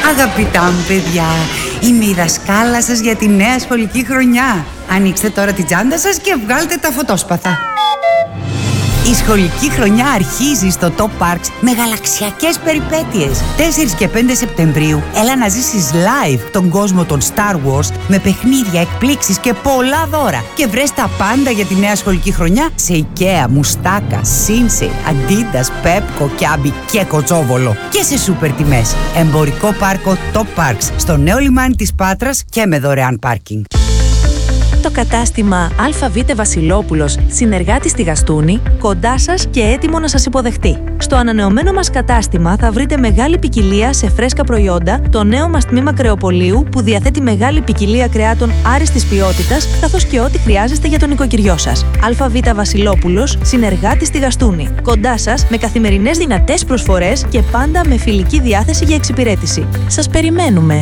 Αγαπητά μου παιδιά, είμαι η δασκάλα σας για τη νέα σχολική χρονιά. Ανοίξτε τώρα την τσάντα σας και βγάλτε τα φωτόσπαθα. Η σχολική χρονιά αρχίζει στο Top Parks με γαλαξιακές περιπέτειες. 4 και 5 Σεπτεμβρίου έλα να ζήσεις live τον κόσμο των Star Wars με παιχνίδια, εκπλήξεις και πολλά δώρα. Και βρες τα πάντα για τη νέα σχολική χρονιά σε IKEA, Μουστάκα, Sinsei, Adidas, Pepco, Kiabi και Κοτσόβολο. Και σε σούπερ τιμές. Εμπορικό πάρκο Top Parks στο νέο λιμάνι της Πάτρας και με δωρεάν πάρκινγκ. Το κατάστημα ΑΒ Βασιλόπουλος, συνεργάτη στη Γαστούνη, κοντά σας και έτοιμο να σας υποδεχτεί. Στο ανανεωμένο μας κατάστημα θα βρείτε μεγάλη ποικιλία σε φρέσκα προϊόντα, το νέο μας τμήμα κρεοπολίου που διαθέτει μεγάλη ποικιλία κρεάτων άριστης ποιότητας, καθώς και ό,τι χρειάζεστε για τον οικοκυριό σας. ΑΒ Βασιλόπουλος, συνεργάτη στη Γαστούνη, κοντά σας με καθημερινές δυνατές προσφορές και πάντα με φιλική διάθεση για εξυπηρέτηση. Σας περιμένουμε!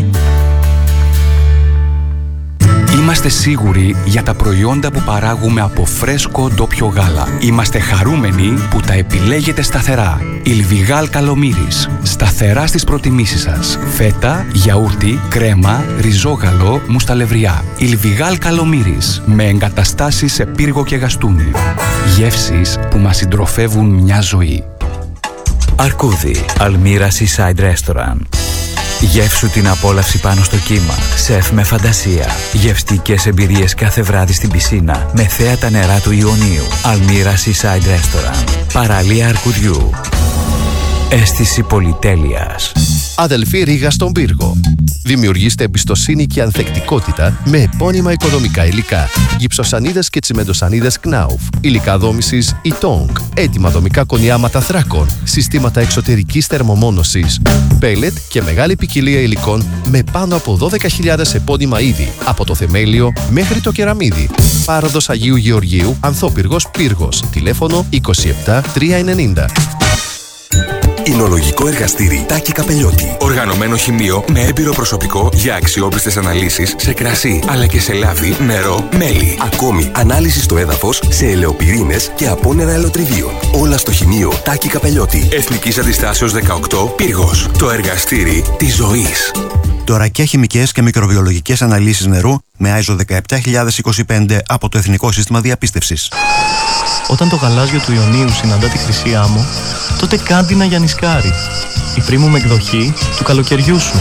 Είμαστε σίγουροι για τα προϊόντα που παράγουμε από φρέσκο ντόπιο γάλα. Είμαστε χαρούμενοι που τα επιλέγετε σταθερά. Ιλβιγάλ Καλομύρης. Σταθερά στις προτιμήσεις σας. Φέτα, γιαούρτι, κρέμα, ριζόγαλο, μουσταλευριά. Ιλβιγάλ Καλομύρης. Με εγκαταστάσεις σε Πύργο και Γαστούνη. Γεύσεις που μας συντροφεύουν μια ζωή. Αρκούδι. Αλμύρα Seaside Restaurant. Γεύσου την απόλαυση πάνω στο κύμα. Σεφ με φαντασία. Γευστικές εμπειρίες κάθε βράδυ στην πισίνα με θέα τα νερά του Ιωνίου. Αλμύρα Seaside Restaurant. Παραλία Αρκουδιού. Αίσθηση πολυτέλειας. Αδελφή Ρήγα στον Πύργο. Δημιουργήστε εμπιστοσύνη και ανθεκτικότητα με επώνυμα οικοδομικά υλικά. Γυψοσανίδες και τσιμεντοσανίδες Knauf. Υλικά δόμησης Itong. Έτοιμα δομικά κονιάματα θράκων. Συστήματα εξωτερικής θερμομόνωσης. Πέλετ και μεγάλη ποικιλία υλικών με πάνω από 12.000 επώνυμα είδη. Από το θεμέλιο μέχρι το κεραμίδι. Πάροδος Αγίου Γεωργίου, Ανθόπυργος Πύργος. Τηλέφωνο 27 390. Εινολογικό εργαστήρι Τάκη Καπελιώτη. Οργανωμένο χημείο με έμπειρο προσωπικό για αξιόπιστες αναλύσεις σε κρασί αλλά και σε λάδι, νερό, μέλι. Ακόμη ανάλυση στο έδαφος σε ελαιοπυρήνες και απόνερα ελαιοτριβίων. Όλα στο χημείο Τάκη Καπελιώτη. Εθνικής Αντιστάσεως 18 Πύργος. Το εργαστήρι της ζωής. Δωρακιά χημικές και μικροβιολογικές αναλύσεις νερού με ISO 17025 από το Εθνικό Σύστημα Διαπίστευσης. Όταν το γαλάζιο του Ιωνίου συναντά τη χρυσή άμμο, τότε κάντινα για νησκάρι. Η premium εκδοχή του καλοκαιριού σου.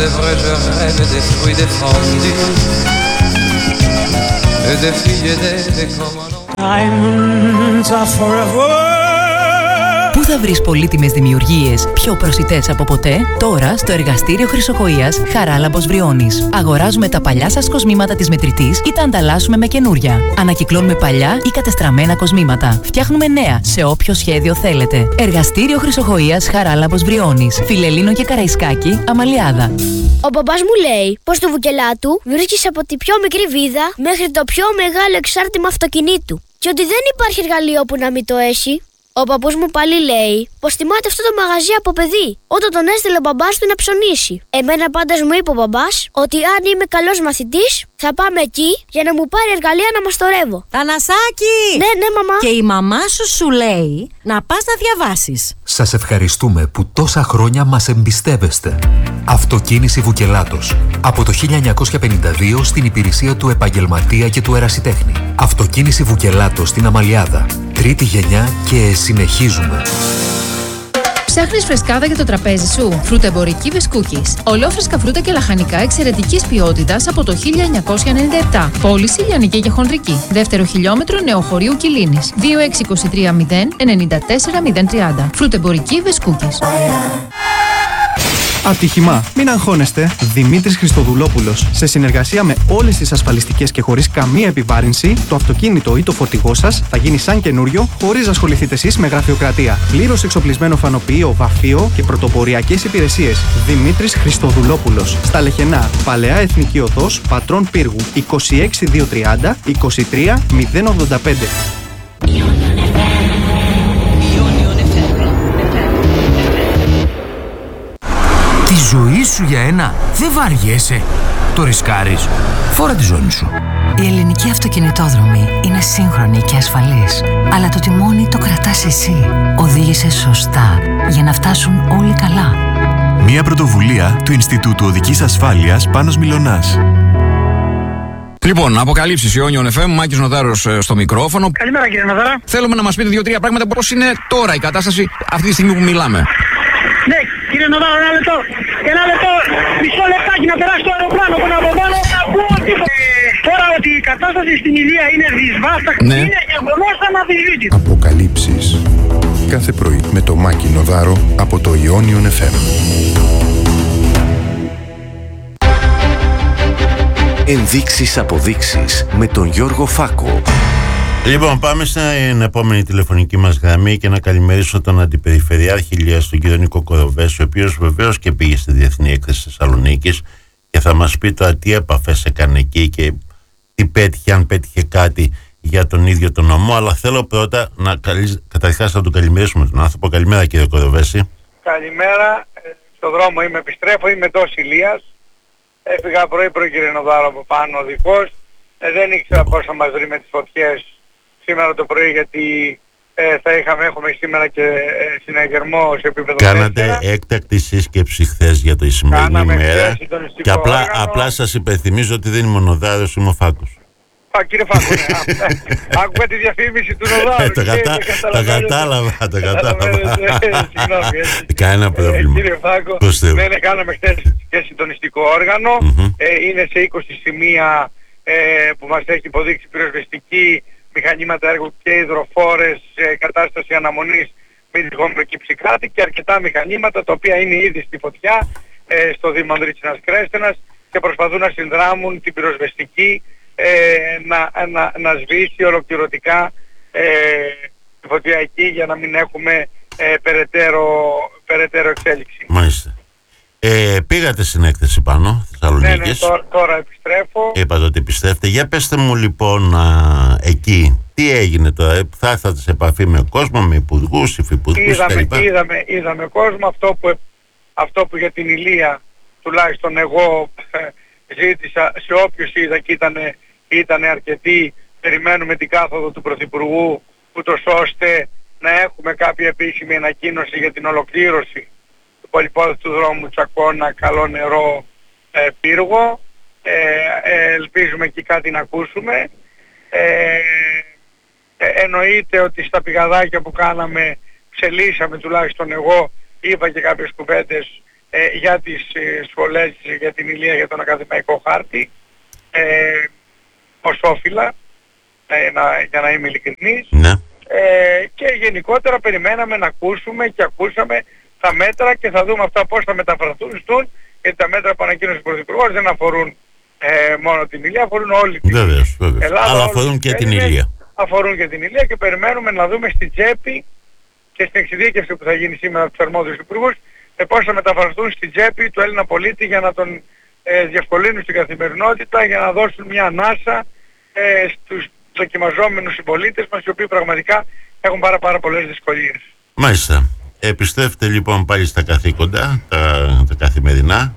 Πού θα βρεις πολύτιμες δημιουργίες πιο προσιτές από ποτέ? Τώρα στο εργαστήριο Χρυσοχοΐας Χαράλαμπος Βριώνης. Αγοράζουμε τα παλιά σας κοσμήματα της μετρητής ή τα ανταλλάσσουμε με καινούρια. Ανακυκλώνουμε παλιά ή κατεστραμμένα κοσμήματα. Φτιάχνουμε νέα σε όποιο σχέδιο θέλετε. Εργαστήριο Χρυσοχοΐας Χαράλαμπος Βριώνης. Φιλελλήνο και Καραϊσκάκη, Αμαλιάδα. Ο μπαμπάς μου λέει πως το βουκελάτου βρίσκεις από τη πιο μικρή βίδα μέχρι το πιο μεγάλο εξάρτημα αυτοκινήτου. Και ότι δεν υπάρχει εργαλείο που να μην το έχει. Ο παππούς μου πάλι λέει πως θυμάται αυτό το μαγαζί από παιδί, όταν τον έστειλε ο μπαμπάς του να ψωνίσει. Εμένα πάντως μου είπε ο μπαμπάς ότι αν είμαι καλός μαθητής θα πάμε εκεί για να μου πάρει εργαλεία να μαστορεύω. Θανασάκη! Ναι, μαμά. Και η μαμά σου λέει να πας να διαβάσεις. Σας ευχαριστούμε που τόσα χρόνια μας εμπιστεύεστε. Αυτοκίνηση Βουκελάτος. Από το 1952 στην υπηρεσία του επαγγελματία και του ερασιτέχνη. Αυτοκίνηση Βουκελάτος στην Αμαλιάδα. Τρίτη γενιά και συνεχίζουμε. Ψάχνεις φρεσκάδα για το τραπέζι σου? Φρουτεμπορική Βεσκούκης. Ολόφρεσκα φρούτα και λαχανικά εξαιρετικής ποιότητας από το 1997. Πώληση λιανική και χονδρική. Δεύτερο χιλιόμετρο Νεοχωρίου Κιλίνης. 2623 094 030. Φρουτεμπορική Βεσκούκης. Ατύχημα. Μην αγχώνεστε. Δημήτρης Χριστοδουλόπουλος. Σε συνεργασία με όλες τις ασφαλιστικές και χωρίς καμία επιβάρυνση, το αυτοκίνητο ή το φορτηγό σας θα γίνει σαν καινούριο, χωρίς να ασχοληθείτε εσείς με γραφειοκρατία. Πλήρως εξοπλισμένο φανοποιείο, βαφείο και πρωτοποριακές υπηρεσίες. Δημήτρης Χριστοδουλόπουλος. Στα Λεχενά, Παλαιά Εθνική Οδός, Πατρών Πύργου. 26230 23 085. Τη ζωή σου για ένα δεν βαριέσαι. Το ρισκάρεις. Φόρα τη ζώνη σου. Η ελληνική αυτοκινητόδρομη είναι σύγχρονη και ασφαλής. Αλλά το τιμόνι το κρατάς εσύ. Οδήγησε σωστά για να φτάσουν όλοι καλά. Μια πρωτοβουλία του Ινστιτούτου Οδικής Ασφάλειας Πάνος Μιλωνάς. Λοιπόν, αποκαλύψεις Ιόνιον FM, Μάκης Νοδάρος στο μικρόφωνο. Καλημέρα κύριε Νοδάρα. Θέλουμε να μας πείτε 2-3 πράγματα πώς είναι τώρα η κατάσταση αυτή τη στιγμή που μιλάμε. Ναι, κύριε Νοδάρα, ένα λεπτό, μισό λεπτάκι να περάσει το αεροπλάνο που είναι από πάνω. Τώρα ότι η κατάσταση στην Ηλία είναι δυσβάσταχτη, ναι, είναι γεγονός αναμφισβήτητο. Αποκαλύψεις. Κάθε πρωί με το Μάκη Νοδάρο από το Ιόνιον FM. Ενδείξεις αποδείξεις με τον Γιώργο Φάκο. Λοιπόν, πάμε στην επόμενη τηλεφωνική μας γραμμή και να καλημερίσω τον Αντιπεριφερειάρχη Ηλίας, τον κύριο Νίκο Κοροβέση, ο οποίος βεβαίως και πήγε στη Διεθνή Έκθεση Θεσσαλονίκης και θα μας πει τώρα τι επαφές έκανε εκεί και τι πέτυχε, αν πέτυχε κάτι για τον ίδιο τον νομό. Αλλά θέλω πρώτα καταρχάς να τον καλημερίσουμε τον άνθρωπο. Καλημέρα κύριε Κοροβέση. Καλημέρα, στον δρόμο είμαι, επιστρέφω, είμαι εντός Ηλίας. Έφυγα πρωί κύριε Νοδάρο από πάνω οδικός. Δεν ήξερα πώς θα μας βρει με τις φωτιές σήμερα το πρωί, γιατί έχουμε σήμερα και συναγερμό σε επίπεδο. Κάνατε έκτακτη σύσκεψη χθες για τη σημερινή ημέρα και απλά σας υπενθυμίζω ότι δεν είμαι ο Νοδάρος, είμαι ο Φάκος. Κύριε Φάκο, ναι. Άκουγα τη διαφήμιση του Νοδάρου. Τα κατάλαβα. Κανένα πρόβλημα. Κύριε Φάκο, κάναμε χθες και συντονιστικό όργανο. Είναι σε 20 σημεία που μας έχει υποδείξει πυροσβεστική, μηχανήματα έργου και υδροφόρες, κατάσταση αναμονής με τυχόν προκύψει κάτι και αρκετά μηχανήματα τα οποία είναι ήδη στη φωτιά στο Δήμο Ανδρίτσινας Κρέστενας και προσπαθούν να συνδράμουν την πυροσβεστική να σβήσει ολοκληρωτικά τη φωτιά εκεί για να μην έχουμε περαιτέρω εξέλιξη. Μάλιστα. Πήγατε στην έκθεση πάνω Θεσσαλονίκης. Ναι, τώρα επιστρέφω. Είπατε ότι επιστρέφετε. Για πέστε μου λοιπόν εκεί τι έγινε τώρα. Θα έρθατε σε επαφή με κόσμο, με υπουργούς, υφυπουργούς κλπ. Είδαμε κόσμο. Αυτό που για την Ηλία τουλάχιστον εγώ ζήτησα σε όποιους είδα και ήταν αρκετοί. Περιμένουμε την κάθοδο του Πρωθυπουργού ούτως ώστε να έχουμε κάποια επίσημη ανακοίνωση για την ολοκλήρωση του πολυπόθητου δρόμου Τσακώνα Καλό Νερό Πύργο. Ελπίζουμε και κάτι να ακούσουμε. Εννοείται ότι στα πηγαδάκια που κάναμε ψελίσαμε, τουλάχιστον εγώ είπα και κάποιες κουβέντες για τις σχολές για την Ηλία, για τον ακαδημαϊκό χάρτη ως όφυλα, για να είμαι ειλικρινής. Ναι. Και γενικότερα περιμέναμε να ακούσουμε και ακούσαμε τα μέτρα και θα δούμε αυτά πώς θα μεταφραστούν, γιατί τα μέτρα που ανακοίνωσε ο Πρωθυπουργός δεν αφορούν μόνο την Ηλία, αφορούν όλη την Ελλάδα. Αλλά αφορούν και την Ηλία. Αφορούν και την Ηλία και περιμένουμε να δούμε στη τσέπη και στην εξειδίκευση που θα γίνει σήμερα από τους αρμόδιους υπουργούς πώς θα μεταφραστούν στη τσέπη του Έλληνα πολίτη για να τον διευκολύνουν στην καθημερινότητα, για να δώσουν μια ανάσα στους δοκιμαζόμενους συμπολίτες μας, οι οποίοι πραγματικά έχουν πάρα πολλές δυσκολίες. Μάλιστα. Επιστρέφετε λοιπόν πάλι στα καθήκοντα, τα καθημερινά.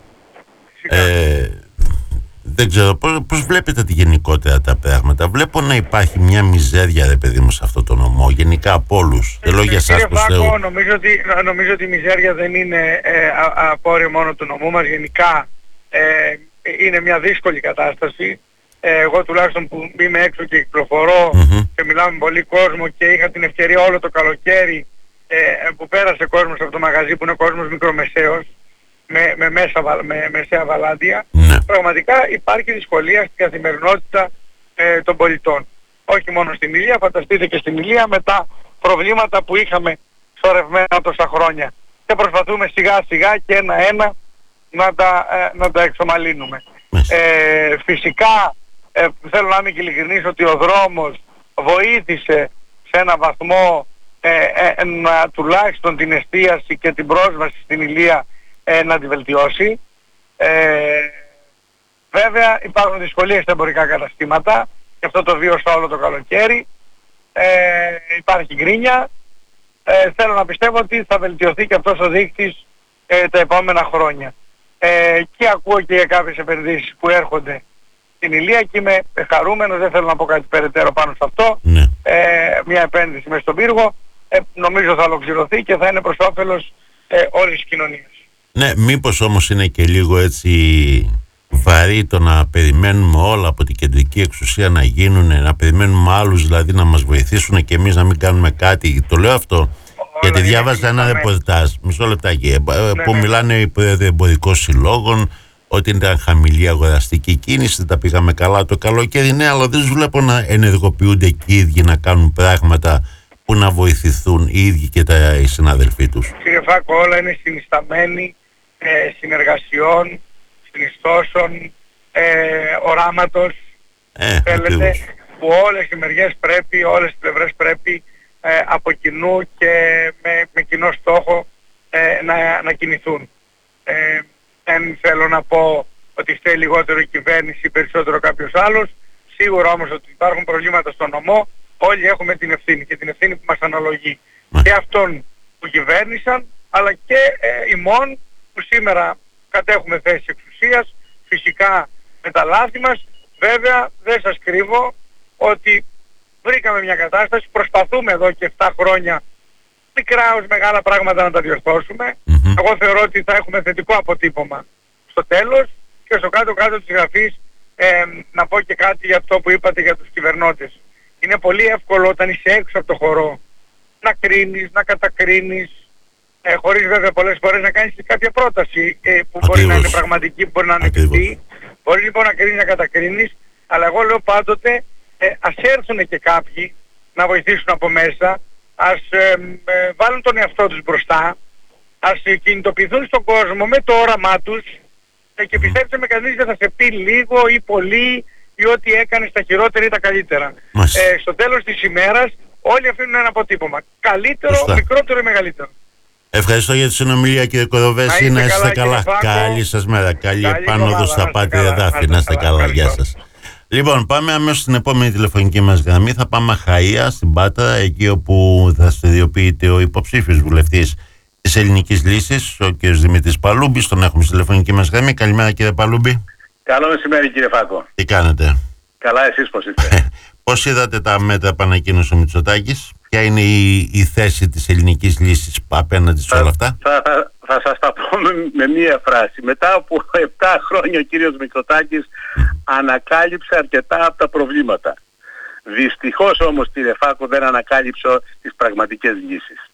Δεν ξέρω πώς βλέπετε τη γενικότερα τα πράγματα. Βλέπω να υπάρχει μια μιζέρια, ρε παιδί μου, σε αυτό το νομό, γενικά από όλους. Δεν λέω για εσάς που Φάκο, νομίζω ότι η μιζέρια δεν είναι απόρριο μόνο του νομού μας. Γενικά είναι μια δύσκολη κατάσταση. Εγώ τουλάχιστον που είμαι έξω και κυκλοφορώ και μιλάω με πολύ κόσμο και είχα την ευκαιρία όλο το καλοκαίρι που πέρασε κόσμος από το μαγαζί, που είναι κόσμος μικρομεσαίος, με μεσαία βαλάντια, πραγματικά υπάρχει δυσκολία στην καθημερινότητα των πολιτών. Όχι μόνο στην Ηλία, φανταστείτε και στην Ηλία με τα προβλήματα που είχαμε σωρευμένα τόσα χρόνια. Και προσπαθούμε σιγά σιγά και ένα-ένα να τα εξομαλύνουμε. Φυσικά θέλω να είμαι και ειλικρινής ότι ο δρόμος βοήθησε σε έναν βαθμό τουλάχιστον την εστίαση και την πρόσβαση στην Ηλία να τη βελτιώσει. Βέβαια υπάρχουν δυσκολίες στα εμπορικά καταστήματα και αυτό το βίωσα όλο το καλοκαίρι. Υπάρχει γκρίνια. Θέλω να πιστεύω ότι θα βελτιωθεί και αυτός ο δείκτης τα επόμενα χρόνια. Και ακούω και για κάποιες επενδύσεις που έρχονται στην Ηλία και είμαι χαρούμενος, δεν θέλω να πω κάτι περαιτέρω πάνω σε αυτό. Μια επένδυση μες στον πύργο νομίζω θα ολοκληρωθεί και θα είναι προς όφελος όλης της κοινωνίας. Ναι, μήπως όμως είναι και λίγο έτσι βαρύ το να περιμένουμε όλα από την κεντρική εξουσία να γίνουν, να περιμένουμε άλλους δηλαδή να μας βοηθήσουν και εμείς να μην κάνουμε κάτι. Το λέω αυτό γιατί διάβαζα ένα ρεπορτάζ, μισό λεπτάκι, που μιλάνε οι πρόεδροι εμπορικών συλλόγων ότι ήταν χαμηλή αγοραστική κίνηση, δεν τα πήγαμε καλά το καλοκαίρι. Ναι, αλλά δεν βλέπω να ενεργοποιούνται και οι ίδιοι να κάνουν πράγματα που να βοηθηθούν οι ίδιοι και οι συναδελφοί τους. Κύριε Φάκο, όλα είναι συνισταμένοι συνεργασιών, συνιστώσεων, οράματος, θέλετε, που όλες οι μεριές πρέπει, όλες οι πλευρές πρέπει από κοινού και με κοινό στόχο να κινηθούν. Δεν θέλω να πω ότι φταίει λιγότερο η κυβέρνηση ή περισσότερο κάποιος άλλος. Σίγουρα όμως ότι υπάρχουν προβλήματα στον νομό, όλοι έχουμε την ευθύνη και την ευθύνη που μας αναλογεί. Και αυτών που κυβέρνησαν, αλλά και ημών που σήμερα κατέχουμε θέσεις εξουσίας, φυσικά με τα λάθη μας. Βέβαια δεν σας κρύβω ότι βρήκαμε μια κατάσταση, προσπαθούμε εδώ και 7 χρόνια μικρά ως μεγάλα πράγματα να τα διορθώσουμε. Εγώ θεωρώ ότι θα έχουμε θετικό αποτύπωμα στο τέλος και στο κάτω-κάτω της γραφής να πω και κάτι για αυτό που είπατε για τους κυβερνώτες. Είναι πολύ εύκολο όταν είσαι έξω από το χορό να κρίνεις, να κατακρίνεις, χωρίς βέβαια πολλές φορές να κάνεις και κάποια πρόταση που μπορεί να είναι πραγματική, που μπορεί να είναι εφικτή. Μπορείς λοιπόν να κρίνεις, να κατακρίνεις, αλλά εγώ λέω πάντοτε ας έρθουν και κάποιοι να βοηθήσουν από μέσα, ας βάλουν τον εαυτό τους μπροστά, ας κινητοποιηθούν στον κόσμο με το όραμά τους και πιστέψτε με, κανείς δεν θα σε πει λίγο ή πολύ ή ότι έκανες τα χειρότερα ή τα καλύτερα. Στο τέλος της ημέρας όλοι αφήνουν ένα αποτύπωμα. Καλύτερο, μικρότερο ή μεγαλύτερο. Ευχαριστώ για τη συνομιλία κύριε Κοροβέση, να είστε καλά. Καλή σας μέρα, καλή επάνωδο στα Πάτρια Δάφη, να είστε καλά, γεια σας. Λοιπόν, πάμε αμέσως στην επόμενη τηλεφωνική μας γραμμή. Θα πάμε Αχαΐα, στην Πάτρα, εκεί όπου δραστηριοποιείται ο υποψήφιος βουλευτής της Ελληνικής Λύσης, ο κ. Δημήτρης Παλούμπης. Τον έχουμε στη τηλεφωνική μας γραμμή. Καλημέρα κύριε Παλούμπη. Καλό μεσημέρι κύριε Φάκο. Τι κάνετε? Καλά, εσείς πώς είστε? Πώς είδατε τα μέτρα που ανακοίνωσε ο Μητσοτάκης? Ποια είναι η θέση της Ελληνικής Λύσης απέναντι σε όλα αυτά? Θα σας τα πω με μία φράση. Μετά από 7 χρόνια ο κύριος Μητσοτάκης ανακάλυψε αρκετά από τα προβλήματα. Δυστυχώς όμως κύριε Φάκο δεν ανακάλυψε τις πραγματικές λύσεις.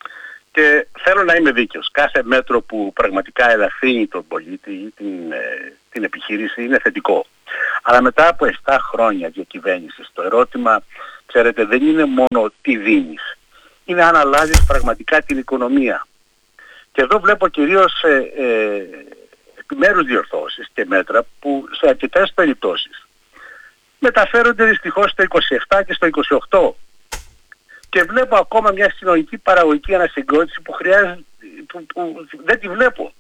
Και θέλω να είμαι δίκαιος. Κάθε μέτρο που πραγματικά ελαφρύνει τον πολίτη ή την επιχείρηση είναι θετικό. Αλλά μετά από 7 χρόνια διακυβέρνησης το ερώτημα, ξέρετε, δεν είναι μόνο τι δίνεις. Είναι αν αλλάζεις πραγματικά την οικονομία. Και εδώ βλέπω κυρίως επιμέρους διορθώσεις και μέτρα που σε αρκετές περιπτώσεις μεταφέρονται δυστυχώς στο 27 και στο 28. Και βλέπω ακόμα μια συνολική παραγωγική ανασυγκρότηση που χρειάζεται, που δεν τη βλέπω.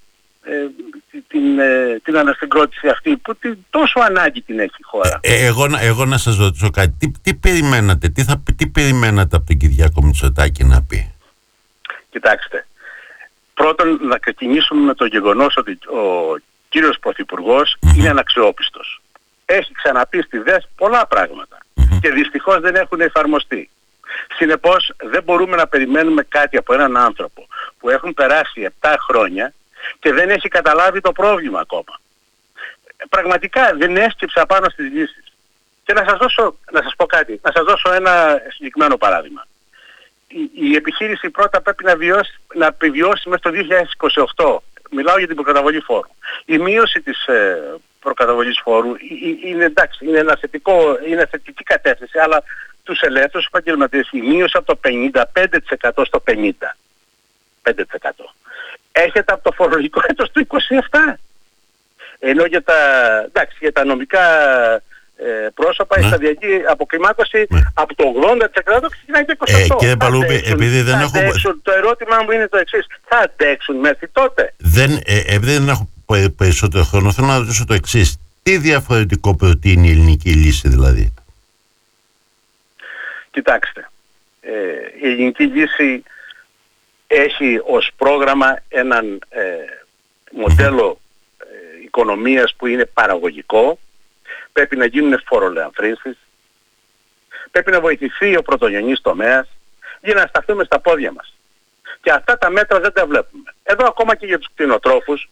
Την ανασυγκρότηση αυτή που τόσο ανάγκη την έχει η χώρα. Εγώ να σας ρωτήσω κάτι. Τι περιμένατε, τι περιμένατε από τον Κυριάκο Μητσοτάκη να πει? Κοιτάξτε, πρώτον να ξεκινήσουμε με το γεγονός ότι ο κύριος Πρωθυπουργός είναι αναξιόπιστος. Έχει ξαναπεί στη ΔΕΣ πολλά πράγματα και δυστυχώς δεν έχουν εφαρμοστεί. Συνεπώς δεν μπορούμε να περιμένουμε κάτι από έναν άνθρωπο που έχουν περάσει 7 χρόνια και δεν έχει καταλάβει το πρόβλημα ακόμα. Πραγματικά δεν έσκυψε απάνω στις λύσεις. Και να σας πω κάτι, να σας δώσω ένα συγκεκριμένο παράδειγμα. Η επιχείρηση πρώτα πρέπει να επιβιώσει μέχρι το 2028. Μιλάω για την προκαταβολή φόρου. Η μείωση της προκαταβολής φόρου είναι εντάξει, είναι θετική κατεύθυνση, αλλά τους ελεύθερους επαγγελματίες η μείωση από το 55% στο 55%. Έχετε από το φορολογικό έτος του 27. Ενώ για τα νομικά πρόσωπα η σταδιακή αποκλιμάκωση από το 80% ξεκινάει το 28%. Κύριε Παλούμπη, επειδή δεν έχω... Το ερώτημα μου είναι το εξής. Θα αντέξουν μέχρι τότε? Επειδή δεν έχω περισσότερο χρόνο, θέλω να ρωτήσω το εξής. Τι διαφορετικό προτείνει η Ελληνική Λύση δηλαδή? Κοιτάξτε, η Ελληνική Λύση έχει ως πρόγραμμα έναν μοντέλο οικονομίας που είναι παραγωγικό. Πρέπει να γίνουν φορολεανθρήσεις, πρέπει να βοηθηθεί ο πρωτογενής τομέας για να σταθούμε στα πόδια μας. Και αυτά τα μέτρα δεν τα βλέπουμε. Εδώ ακόμα και για τους κτηνοτρόφους,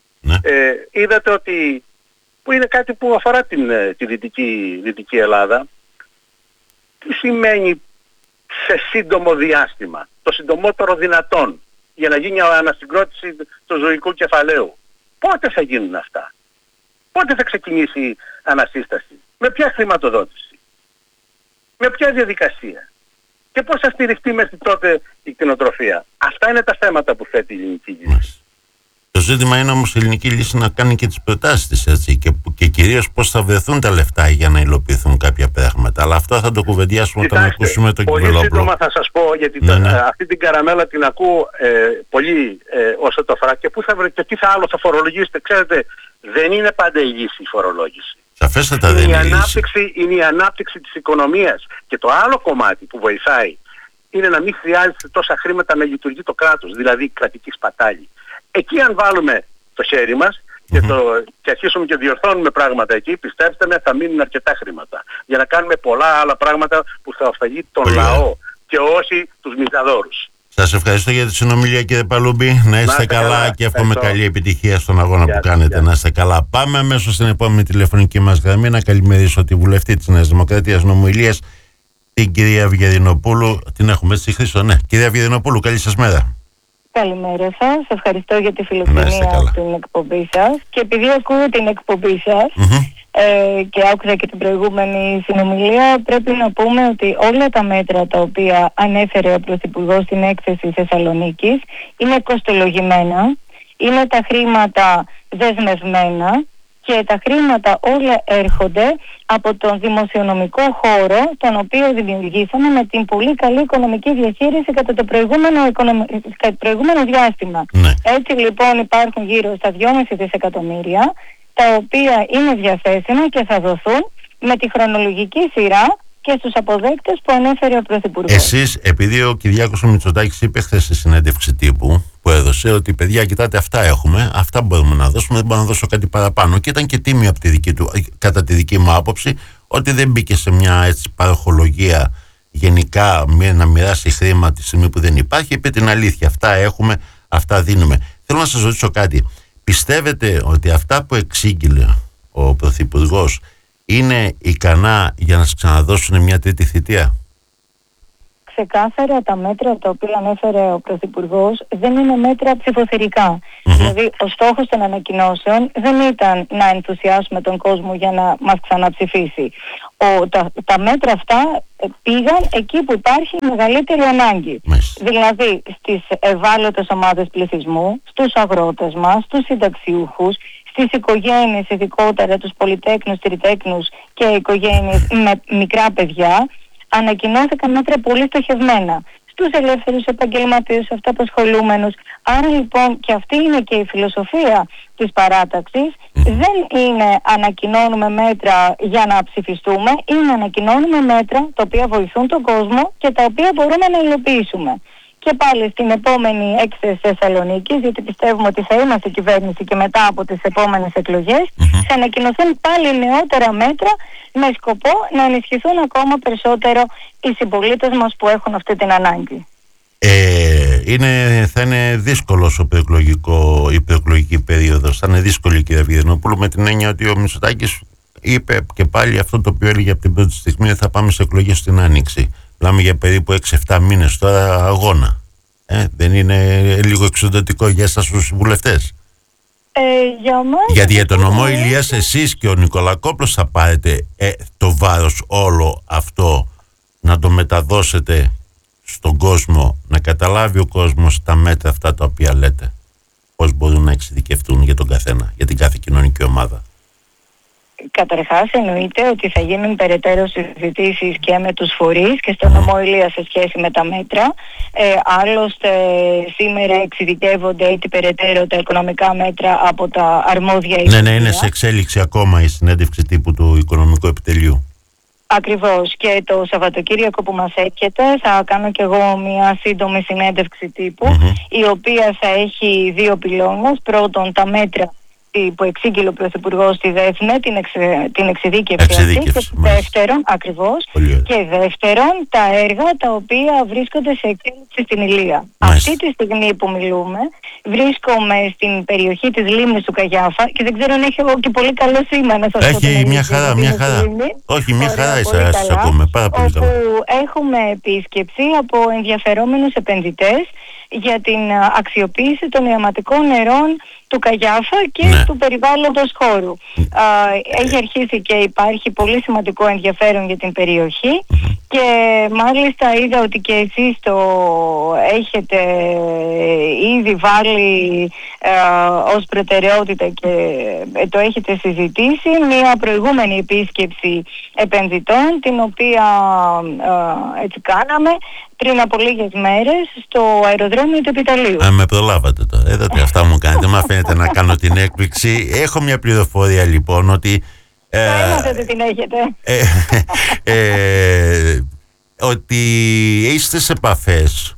είδατε ότι, που είναι κάτι που αφορά τη Δυτική Ελλάδα, τι σημαίνει σε σύντομο διάστημα, το συντομότερο δυνατόν, για να γίνει ανασυγκρότηση του ζωικού κεφαλαίου. Πότε θα γίνουν αυτά? Πότε θα ξεκινήσει η ανασύσταση? Με ποια χρηματοδότηση? Με ποια διαδικασία? Και πώς θα στηριχτεί μέχρι τότε η κτηνοτροφία? Αυτά είναι τα θέματα που θέτει η ελληνική λύση. Το ζήτημα είναι όμως η ελληνική λύση να κάνει και τις προτάσεις της, έτσι, και κυρίως πώς θα βρεθούν τα λεφτά για να υλοποιηθούν κάποια πράγματα. Αλλά αυτό θα το κουβεντιάσουμε όταν ακούσουμε τον κύριο Βελόπουλο. Πολύ σύντομα θα σας πω, γιατί αυτή την καραμέλα την ακούω πολύ όσο το αφορά. Και πού θα βρείτε και τι άλλο θα φορολογήσετε? Ξέρετε, δεν είναι πάντα η λύση η φορολόγηση. Σαφέστατα δεν είναι η λύση. Είναι η ανάπτυξη της οικονομίας. Και το άλλο κομμάτι που βοηθάει είναι να μην χρειάζεται τόσα χρήματα να λειτουργεί το κράτος, δηλαδή κρατική σπατάλη. Εκεί αν βάλουμε το χέρι μας και αρχίσουμε και διορθώνουμε πράγματα εκεί, πιστέψτε με, θα μείνουν αρκετά χρήματα για να κάνουμε πολλά άλλα πράγματα που θα ωφελεί τον λαό και όχι τους μιζαδόρους. Σας ευχαριστώ για τη συνομιλία, κύριε Παλούμπη. Να είστε καλά και εύχομαι καλή επιτυχία στον αγώνα που κάνετε. Να είστε καλά. Πάμε αμέσως στην επόμενη τηλεφωνική μας γραμμή να καλημερίσω τη βουλευτή της Νέας Δημοκρατίας Νομού Ηλίας, την κυρία Βιερινοπούλου. Την έχουμε έτσι, Χρήστο? Ναι. Κυρία Βιερινοπούλου, καλή σας μέρα. Καλημέρα σας. Ευχαριστώ για τη φιλοξενία στην εκπομπή σας. Και επειδή ακούω την εκπομπή σας και άκουσα και την προηγούμενη συνομιλία, πρέπει να πούμε ότι όλα τα μέτρα τα οποία ανέφερε ο Πρωθυπουργός στην έκθεση Θεσσαλονίκης είναι κοστολογημένα, είναι τα χρήματα δεσμευμένα και τα χρήματα όλα έρχονται από τον δημοσιονομικό χώρο, τον οποίο δημιουργήσαμε με την πολύ καλή οικονομική διαχείριση κατά το προηγούμενο διάστημα. Έτσι λοιπόν υπάρχουν γύρω στα 2,5 δισεκατομμύρια, τα οποία είναι διαθέσιμα και θα δοθούν με τη χρονολογική σειρά και στους αποδέκτες που ανέφερε ο Πρωθυπουργός. Εσείς, επειδή ο Κυριάκος ο Μητσοτάκης είπε χθες στη συνέντευξη τύπου που έδωσε ότι παιδιά, κοιτάτε, αυτά έχουμε, αυτά μπορούμε να δώσουμε, δεν μπορώ να δώσω κάτι παραπάνω, και ήταν και τίμιο από τη δική του, κατά τη δική μου άποψη, ότι δεν μπήκε σε μια έτσι παροχολογία γενικά να μοιράσει χρήμα τη στιγμή που δεν υπάρχει. Είπε την αλήθεια, αυτά έχουμε, αυτά δίνουμε. Θέλω να σας ρωτήσω κάτι. Πιστεύετε ότι αυτά που εξήγηλε ο Πρωθυπουργός είναι ικανά για να σας ξαναδώσουν μια τρίτη θητεία? Ξεκάθαρα τα μέτρα τα οποία ανέφερε ο Πρωθυπουργός δεν είναι μέτρα ψηφοθερικά. Δηλαδή ο στόχος των ανακοινώσεων δεν ήταν να ενθουσιάσουμε τον κόσμο για να μας ξαναψηφίσει. Τα μέτρα αυτά πήγαν εκεί που υπάρχει μεγαλύτερη ανάγκη. Δηλαδή στις ευάλωτες ομάδες πληθυσμού, στους αγρότες μας, στους συνταξιούχους, στις οικογένειες, ειδικότερα τους πολυτέκνους, τριτέκνους και οικογένειες με μικρά παιδιά. Ανακοινώθηκαν μέτρα πολύ στοχευμένα στους ελεύθερους επαγγελματίες, στους αυτοαπασχολούμενους. Άρα λοιπόν, και αυτή είναι και η φιλοσοφία της παράταξης, δεν είναι ανακοινώνουμε μέτρα για να ψηφιστούμε, είναι ανακοινώνουμε μέτρα τα οποία βοηθούν τον κόσμο και τα οποία μπορούμε να υλοποιήσουμε. Και πάλι στην επόμενη έκθεση Θεσσαλονίκης, γιατί πιστεύουμε ότι θα είμαστε κυβέρνηση και μετά από τις επόμενες εκλογές, θα ανακοινωθούν πάλι νεότερα μέτρα με σκοπό να ενισχυθούν ακόμα περισσότερο οι συμπολίτες μας που έχουν αυτή την ανάγκη. Θα είναι δύσκολος η προεκλογική περίοδος. Θα είναι δύσκολη, κύριε Βιερινοπούλου, με την έννοια ότι ο Μητσοτάκης είπε και πάλι αυτό το οποίο έλεγε από την πρώτη στιγμή, θα πάμε σε εκλογές στην Άνοιξη. Μιλάμε για περίπου 6-7 μήνες τώρα αγώνα. Δεν είναι λίγο εξοντωτικό για εσάς τους βουλευτές? Γιατί για τον νομό Ηλίας εσείς και ο Νικολακόπουλος θα πάρετε το βάρος όλο αυτό να το μεταδώσετε στον κόσμο, να καταλάβει ο κόσμος τα μέτρα αυτά τα οποία λέτε, πώς μπορούν να εξειδικευτούν για τον καθένα, για την κάθε κοινωνική ομάδα? Καταρχάς εννοείται ότι θα γίνουν περαιτέρω συζητήσεις και με τους φορείς και στον νομό Ηλίας σε σχέση με τα μέτρα. Άλλωστε σήμερα εξειδικεύονται έτσι περαιτέρω τα οικονομικά μέτρα από τα αρμόδια υπουργεία. Ναι, είναι σε εξέλιξη ακόμα η συνέντευξη τύπου του Οικονομικού Επιτελείου. Ακριβώς, και το Σαββατοκύριακο που μας έρχεται θα κάνω κι εγώ μια σύντομη συνέντευξη τύπου, η οποία θα έχει δύο πυλώνες. Πρώτον, τα μέτρα που εξήγηλε ο Πρωθυπουργός στη ΔΕΘΜΕ, την εξειδίκευση αυτή, και δεύτερον, ακριβώς, και δεύτερον τα έργα τα οποία βρίσκονται σε εξέλιξη στην Ηλία. Αυτή τη στιγμή που μιλούμε βρίσκομαι στην περιοχή της λίμνης του Καγιάφα και δεν ξέρω αν έχει και πολύ καλό σήμα να σας πω. Έχει μια χαρά. Όχι, μια χαρά σας ακούμε. Πάρα πολύ καλά. Όπου έχουμε επίσκεψη από ενδιαφερόμενους επενδυτές για την αξιοποίηση των ιαματικών νερών του Καγιάφα και του περιβάλλοντος χώρου. Έχει αρχίσει και υπάρχει πολύ σημαντικό ενδιαφέρον για την περιοχή και μάλιστα είδα ότι και εσείς το έχετε ήδη βάλει ως προτεραιότητα και το έχετε συζητήσει. Μια προηγούμενη επίσκεψη επενδυτών, την οποία έτσι κάναμε πριν από λίγες μέρες στο αεροδρόμιο του Επιταλείου. Με προλάβατε τώρα. Είδατε, αυτά μου κάνετε. Μα φαίνεται να κάνω την έκπληξη. Έχω μια πληροφορία λοιπόν ότι δεν την έχετε. Ότι είστε σε επαφές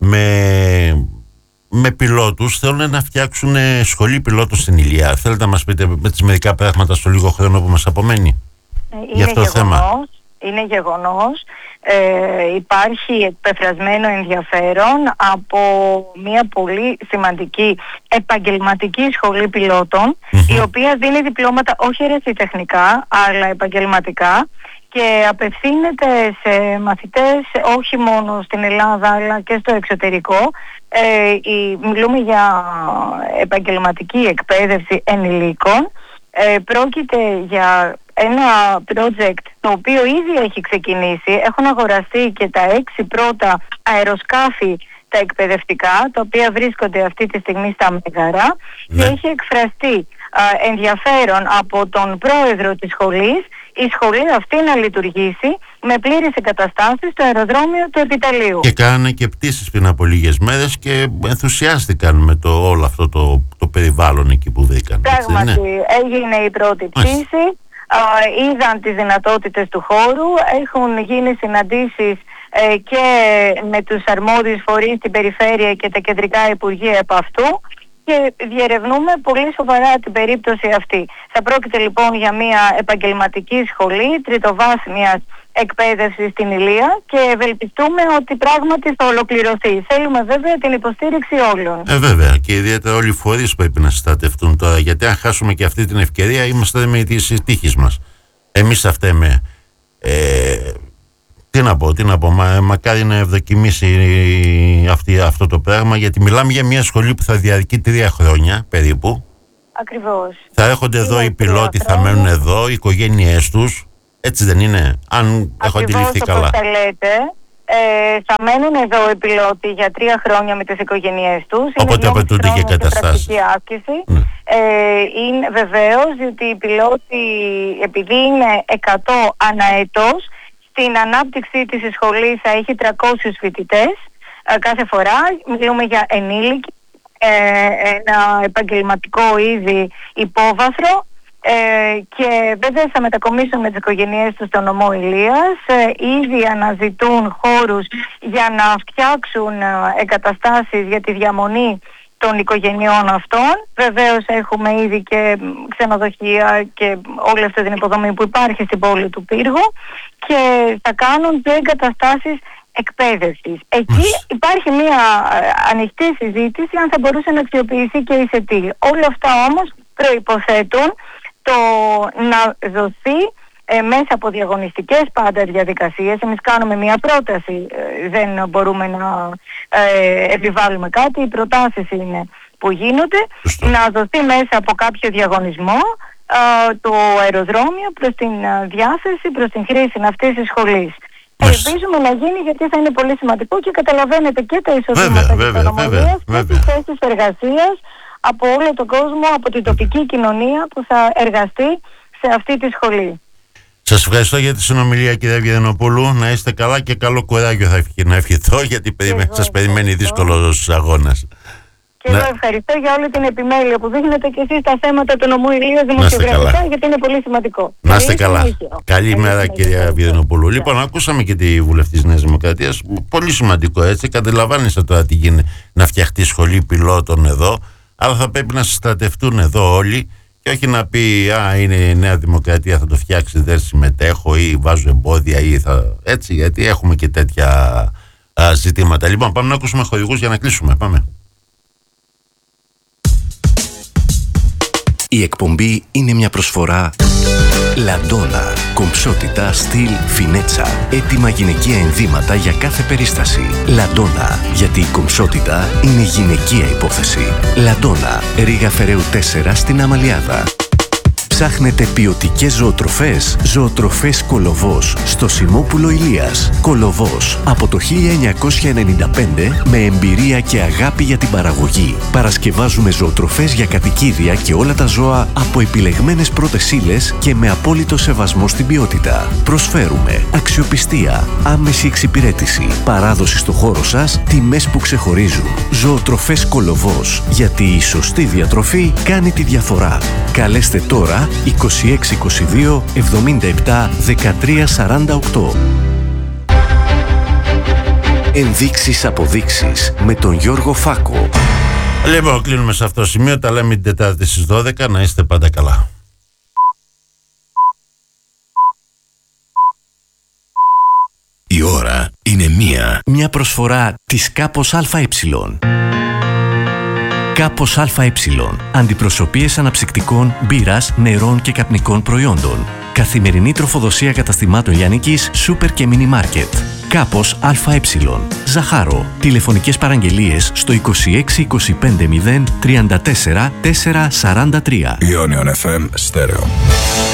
με πιλότους, θέλουν να φτιάξουν σχολή πιλότου στην Ηλία. Θέλετε να μας πείτε με τις μερικά πράγματα στο λίγο χρόνο που μας απομένει για αυτό το θέμα? Είναι γεγονός. Υπάρχει εκπεφρασμένο ενδιαφέρον από μια πολύ σημαντική επαγγελματική σχολή πιλότων, η οποία δίνει διπλώματα όχι ερασιτεχνικά αλλά επαγγελματικά και απευθύνεται σε μαθητές όχι μόνο στην Ελλάδα αλλά και στο εξωτερικό. Μιλούμε για επαγγελματική εκπαίδευση ενηλίκων. Πρόκειται για ένα project το οποίο ήδη έχει ξεκινήσει. Έχουν αγοραστεί και τα 6 πρώτα αεροσκάφη τα εκπαιδευτικά, τα οποία βρίσκονται αυτή τη στιγμή στα Μέγαρα, και έχει εκφραστεί ενδιαφέρον από τον πρόεδρο της σχολής η σχολή αυτή να λειτουργήσει με πλήρες εγκαταστάσεις στο αεροδρόμιο του Επιταλείου. Και κάνανε και πτήσεις πριν από λίγες μέρες και ενθουσιάστηκαν με όλο αυτό το περιβάλλον εκεί που βρήκαν. Πράγματι, έγινε η πρώτη πτήση, είδαν τις δυνατότητες του χώρου, έχουν γίνει συναντήσεις και με τους αρμόδιους φορείς στην περιφέρεια και τα κεντρικά υπουργεία επ' αυτού και διερευνούμε πολύ σοβαρά την περίπτωση αυτή. Θα πρόκειται λοιπόν για μια επαγγελματική σχολή τριτοβάθμιας εκπαίδευση στην Ηλία και ευελπιστούμε ότι πράγματι θα ολοκληρωθεί. Θέλουμε βέβαια την υποστήριξη όλων. Βέβαια, και ιδιαίτερα όλοι οι φορείς πρέπει να συστατευτούν τώρα, γιατί αν χάσουμε και αυτή την ευκαιρία είμαστε με τις τύχες μας. Εμείς θα φταίμε. Τι να πω, μακάρι να ευδοκιμήσει αυτό το πράγμα, γιατί μιλάμε για μια σχολή που θα διαρκεί 3 χρόνια περίπου. Ακριβώς. Θα έρχονται εδώ οι πιλότοι, θα μένουν εδώ, οι οικογένειές τους. Έτσι δεν είναι, αν έχω αντιληφθεί καλά? Ακριβώς όπως τα λέτε, θα μένουν εδώ οι πιλότοι για 3 χρόνια με τις οικογένειές τους. Οπότε απαιτούνται και εγκαταστάσεις. Είναι βεβαίως, διότι οι πιλότοι, επειδή είναι 100 αναετός, στην ανάπτυξή της η σχολή θα έχει 300 φοιτητές κάθε φορά. Μιλούμε για ενήλικοι, ένα επαγγελματικό ήδη υπόβαθρο, και βέβαια θα μετακομίσουν με τις οικογένειές τους στο νομό Ηλίας. Ήδη αναζητούν χώρους για να φτιάξουν εγκαταστάσεις για τη διαμονή των οικογενειών αυτών. Βεβαίως έχουμε ήδη και ξενοδοχεία και όλη αυτή την υποδομή που υπάρχει στην πόλη του Πύργου και θα κάνουν και εγκαταστάσεις εκπαίδευσης. Εκεί υπάρχει μια ανοιχτή συζήτηση αν θα μπορούσε να αξιοποιηθεί και η ΣΕΤΗ. Όλα αυτά όμως προϋποθέτουν το να δοθεί μέσα από διαγωνιστικές πάντα διαδικασίες. Εμείς κάνουμε μια πρόταση, δεν μπορούμε να επιβάλλουμε κάτι. Οι προτάσεις είναι που γίνονται, να δοθεί μέσα από κάποιο διαγωνισμό το αεροδρόμιο προς την διάθεση, προς την χρήση αυτής της σχολής. Ελπίζουμε να γίνει, γιατί θα είναι πολύ σημαντικό και καταλαβαίνετε και τα εισοδήματα της οικονομίας και τις θέσεις εργασίας από όλο τον κόσμο, από την τοπική κοινωνία που θα εργαστεί σε αυτή τη σχολή. Σας ευχαριστώ για τη συνομιλία, κυρία Βιερενοπούλου. Να είστε καλά και καλό κουράγιο να ευχηθώ, γιατί σας περιμένει δύσκολος αγώνας. Και εγώ ευχαριστώ για όλη την επιμέλεια που δείχνετε και εσείς στα θέματα του νομού Ηλίας δημοσιογραφικά, γιατί είναι πολύ σημαντικό. Να είστε καλά. Καλημέρα, κυρία Βιερενοπούλου. Λοιπόν, ακούσαμε και τη βουλευτή της Νέας Δημοκρατίας. Πολύ σημαντικό, έτσι. Καταλαβαίνετε τώρα τι γίνεται, να φτιαχτεί σχολή πιλότων εδώ, αλλά θα πρέπει να συστρατευτούν εδώ όλοι Και όχι να πει είναι η Νέα Δημοκρατία, θα το φτιάξει, δεν συμμετέχω ή βάζω εμπόδια ή θα... Έτσι, γιατί έχουμε και τέτοια ζητήματα. Λοιπόν, πάμε να ακούσουμε χορηγούς για να κλείσουμε. Πάμε. Η εκπομπή είναι μια προσφορά Λαντόνα. Κομψότητα, στυλ, φινέτσα. Έτοιμα γυναικεία ενδύματα για κάθε περίσταση. Λαντόνα. Γιατί η κομψότητα είναι γυναικεία υπόθεση. Λαντόνα. Ρήγα Φεραίου 4 στην Αμαλιάδα. Ψάχνετε ποιοτικές ζωοτροφές? Ζωοτροφές Κολοβός στο Σιμόπουλο Ηλίας. Κολοβός από το 1995 με εμπειρία και αγάπη για την παραγωγή. Παρασκευάζουμε ζωοτροφές για κατοικίδια και όλα τα ζώα από επιλεγμένες πρώτες ύλες και με απόλυτο σεβασμό στην ποιότητα. Προσφέρουμε αξιοπιστία, άμεση εξυπηρέτηση, παράδοση στο χώρο σας, τιμές που ξεχωρίζουν. Ζωοτροφές Κολοβός. Γιατί η σωστή διατροφή κάνει τη διαφορά. Καλέστε τώρα 2622 77 13 48. Ενδείξεις αποδείξεις με τον Γιώργο Φάκο. Λοιπόν, κλείνουμε σε αυτό το σημείο. Τα λέμε την Τετάρτη στις 12. Να είστε πάντα καλά. Η ώρα είναι μια προσφορά της Κάπος ΑΕ. Κάπος ΑΕ. Αντιπροσωπείες αναψυκτικών, μπύρας, νερών και καπνικών προϊόντων. Καθημερινή τροφοδοσία καταστημάτων λιανικής, σούπερ και μίνι μάρκετ. Κάπος ΑΕ. Ζαχάρο. Τηλεφωνικές παραγγελίες στο 26 25 0 34 443. Ionion FM Stereo.